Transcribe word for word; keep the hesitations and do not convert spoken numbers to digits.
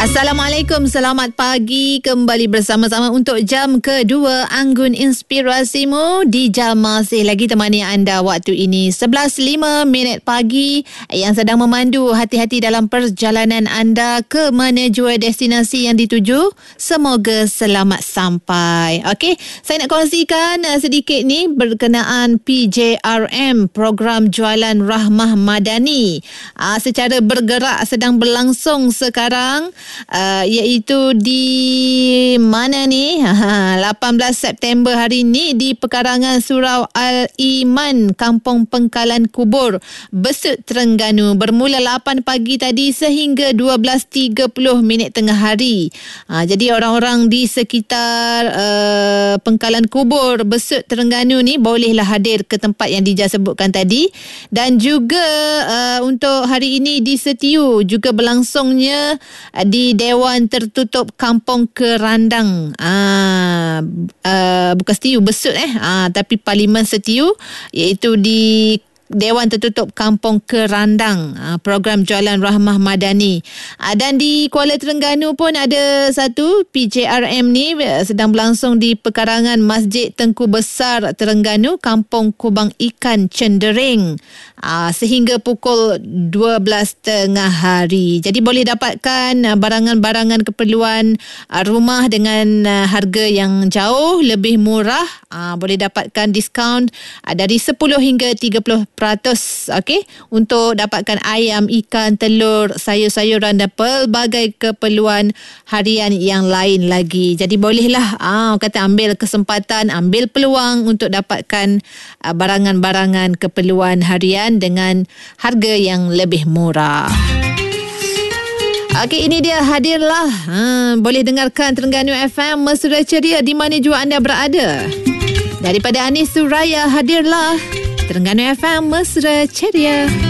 Assalamualaikum, selamat pagi. Kembali bersama-sama untuk jam kedua Anggun Inspirasimu. Di jam masih lagi temani anda waktu ini sebelas lima minit pagi, yang sedang memandu hati-hati dalam perjalanan anda ke mana jua destinasi yang dituju. Semoga selamat sampai. Okey, saya nak kongsikan uh, sedikit ni berkenaan P J R M, Program Jualan Rahmah Madani. Uh, secara bergerak sedang berlangsung sekarang. Uh, iaitu di mana ni? Ha, lapan belas September hari ni di Pekarangan Surau Al-Iman, Kampung Pengkalan Kubur, Besut, Terengganu. Bermula lapan pagi tadi sehingga dua belas tiga puluh minit tengah hari. Ha, jadi orang-orang di sekitar uh, Pengkalan Kubur, Besut, Terengganu ni bolehlah hadir ke tempat yang Dija sebutkan tadi. Dan juga uh, untuk hari ini di Setiu juga berlangsungnya uh, di di Dewan Tertutup Kampung Kerandang. Ah, uh, bukan Setiu, Besut eh. Ah, tapi Parlimen Setiu, iaitu di Dewan Tertutup Kampung Kerandang, program Jualan Rahmah Madani. Dan di Kuala Terengganu pun ada satu P J R M ni sedang berlangsung di Pekarangan Masjid Tengku Besar Terengganu, Kampung Kubang Ikan Cendering, sehingga pukul dua belas tengah hari. Jadi boleh dapatkan barangan-barangan keperluan rumah dengan harga yang jauh lebih murah. Boleh dapatkan diskaun dari sepuluh hingga tiga puluh peratus, okey, untuk dapatkan ayam, ikan, telur, sayur-sayuran dan pelbagai keperluan harian yang lain lagi. Jadi bolehlah ah kata ambil kesempatan, ambil peluang untuk dapatkan ah, barangan-barangan keperluan harian dengan harga yang lebih murah. Okey, ini dia hadirlah. Ha, boleh dengarkan Terengganu F M Mesra Ceria di mana jua anda berada. Daripada Anis Suraya, hadirlah Terengganu F M Mesra Ceria.